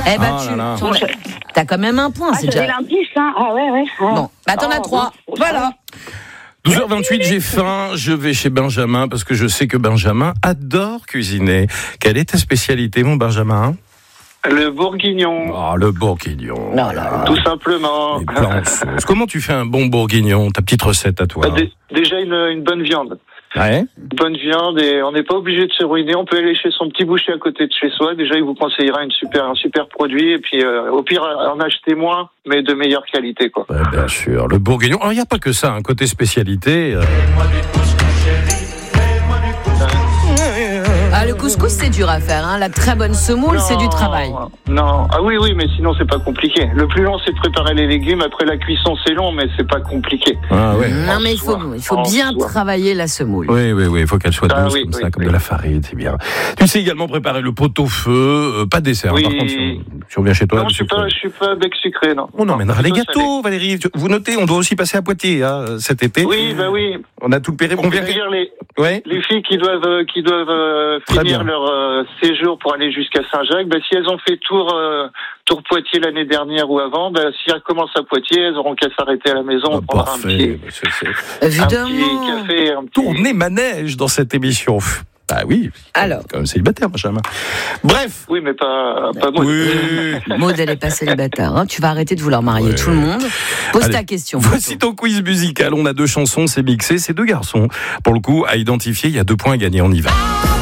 Eh ben, Ah t'as quand même un point. C'est J'avais déjà... l'indice, hein. Ah ouais. Bon, t'en as 3. Voilà. 12h28, j'ai faim, je vais chez Benjamin parce que je sais que Benjamin adore cuisiner. Quelle est ta spécialité, mon Benjamin ? Le bourguignon. Ah, le bourguignon. Non, là. Tout simplement. Les plats en sauce. Comment tu fais un bon bourguignon ? Ta petite recette à toi. Déjà une bonne viande. Ouais. Une bonne viande et on n'est pas obligé de se ruiner. On peut aller chez son petit boucher à côté de chez soi. Déjà, il vous conseillera un super produit. Et puis, au pire, en acheter moins, mais de meilleure qualité, quoi. Ouais, bien sûr. Le bourguignon. Alors, il n'y a pas que ça, un côté spécialité. Ah, le couscous, c'est dur à faire. Hein. La très bonne semoule, c'est du travail. Non. Ah oui, mais sinon, c'est pas compliqué. Le plus long, c'est de préparer les légumes. Après, la cuisson, c'est long, mais c'est pas compliqué. Ah ouais. Non, mais il faut bien travailler la semoule. Oui, il faut qu'elle soit douce comme de la farine, c'est bien. Tu sais également préparer le pot-au-feu, pas de dessert. Oui. Par contre, si on vient chez toi, Non, je suis pas bec sucré, non. On emmènera les plutôt gâteaux, Valérie. Vous notez, on doit aussi passer à Poitiers cet été. Oui. On a tout le périple. On vient dire les filles qui doivent finir leur séjour pour aller jusqu'à Saint-Jacques, si elles ont fait tour Poitiers l'année dernière ou avant, si elles commencent à Poitiers, elles auront qu'à s'arrêter à la maison. On prendra un petit café. Tourner manège dans cette émission. Ah oui, alors, quand même célibataire, Benjamin. Bref. Oui, mais pas Maud. Oui. Maud, elle est pas célibataire. Hein. Tu vas arrêter de vouloir marier tout le monde. Pose ta question. Voici ton quiz musical. On a 2 chansons, c'est mixé. C'est 2 garçons. Pour le coup, à identifier, il y a 2 points à gagner. On y va.